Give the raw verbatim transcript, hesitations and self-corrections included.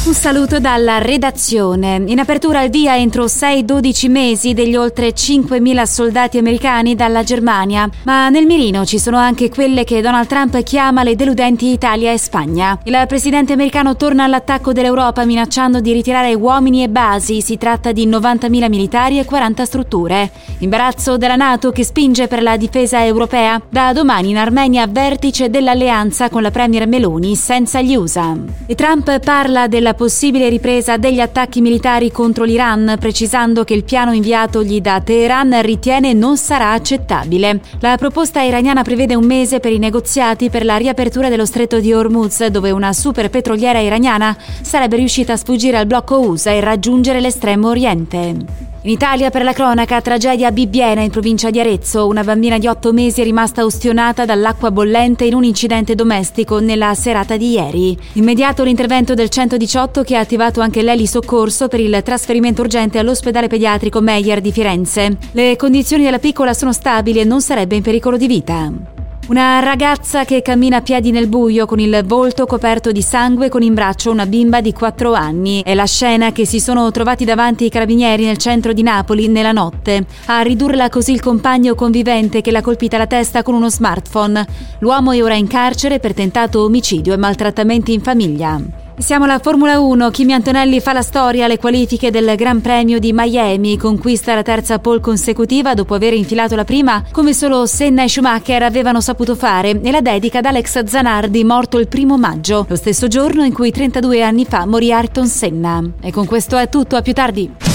Un saluto dalla redazione. In apertura al via entro sei dodici mesi degli oltre cinquemila soldati americani dalla Germania, ma nel mirino ci sono anche quelle che Donald Trump chiama le deludenti Italia e Spagna. Il presidente americano torna all'attacco dell'Europa minacciando di ritirare uomini e basi. Si tratta di novantamila militari e quaranta strutture. Imbarazzo della NATO che spinge per la difesa europea. Da domani in Armenia vertice dell'alleanza con la premier Meloni senza gli U S A. E Trump parla della possibile ripresa degli attacchi militari contro l'Iran, precisando che il piano inviatogli da Teheran ritiene non sarà accettabile. La proposta iraniana prevede un mese per i negoziati per la riapertura dello stretto di Hormuz, dove una super petroliera iraniana sarebbe riuscita a sfuggire al blocco U S A e raggiungere l'estremo oriente. In Italia, per la cronaca, tragedia a Bibbiena in provincia di Arezzo. Una bambina di otto mesi è rimasta ustionata dall'acqua bollente in un incidente domestico nella serata di ieri. Immediato l'intervento del centodiciotto che ha attivato anche l'Eli Soccorso per il trasferimento urgente all'ospedale pediatrico Meyer di Firenze. Le condizioni della piccola sono stabili e non sarebbe in pericolo di vita. Una ragazza che cammina a piedi nel buio con il volto coperto di sangue con in braccio una bimba di quattro anni. È la scena che si sono trovati davanti i carabinieri nel centro di Napoli nella notte. A ridurla così il compagno convivente che l'ha colpita alla testa con uno smartphone. L'uomo è ora in carcere per tentato omicidio e maltrattamenti in famiglia. Siamo alla Formula uno, Kimi Antonelli fa la storia alle qualifiche del Gran Premio di Miami, conquista la terza pole consecutiva dopo aver infilato la prima come solo Senna e Schumacher avevano saputo fare, e la dedica ad Alex Zanardi, morto il primo maggio, lo stesso giorno in cui trentadue anni fa morì Ayrton Senna. E con questo è tutto, a più tardi.